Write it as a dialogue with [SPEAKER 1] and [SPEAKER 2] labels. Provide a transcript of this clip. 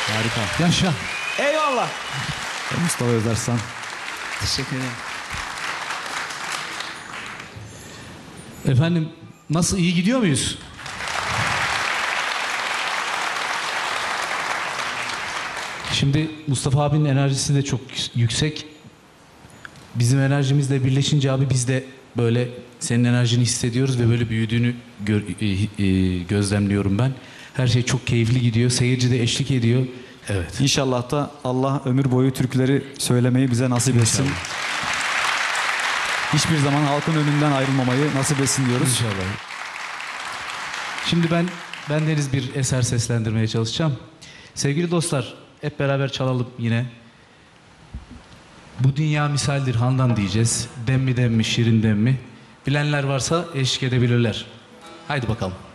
[SPEAKER 1] Harika. Yaşa.
[SPEAKER 2] Eyvallah.
[SPEAKER 1] Mustafa Özersan.
[SPEAKER 2] Teşekkür ederim.
[SPEAKER 1] Efendim nasıl, iyi gidiyor muyuz? Şimdi Mustafa abinin enerjisi de çok yüksek. Bizim enerjimizle birleşince abi biz de böyle senin enerjini hissediyoruz ve böyle büyüdüğünü gözlemliyorum ben. Her şey çok keyifli gidiyor. Seyirci de eşlik ediyor. Evet.
[SPEAKER 3] İnşallah da Allah ömür boyu türküleri söylemeyi bize nasip etsin.
[SPEAKER 1] İnşallah.
[SPEAKER 3] Hiçbir zaman halkın önünden ayrılmamayı nasip etsin diyoruz.
[SPEAKER 1] İnşallah. Şimdi ben Deniz bir eser seslendirmeye çalışacağım. Sevgili dostlar, hep beraber çalalım yine. Bu dünya misaldir Handan diyeceğiz. Dem mi dem mi şirin dem mi? Bilenler varsa eşlik edebilirler. Haydi bakalım.